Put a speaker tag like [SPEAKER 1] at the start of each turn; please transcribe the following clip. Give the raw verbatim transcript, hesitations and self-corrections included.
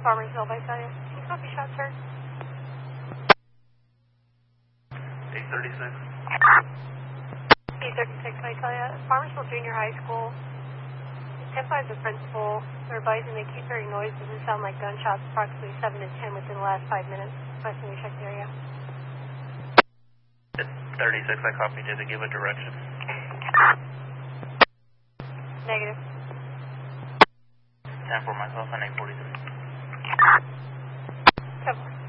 [SPEAKER 1] Farmersville, Visalia. Can you copy shots, sir?
[SPEAKER 2] eight thirty-six.
[SPEAKER 1] eight thirty-six, Visalia. Farmersville Junior High School. ten five, the principal. They're advising they keep hearing noises and sound like gunshots approximately seven to ten within the last five minutes. Requesting we check the area.
[SPEAKER 2] thirty-six, I copy. Did they give a direction?
[SPEAKER 1] Negative.
[SPEAKER 2] ten for myself and eight forty-three.
[SPEAKER 1] ten four.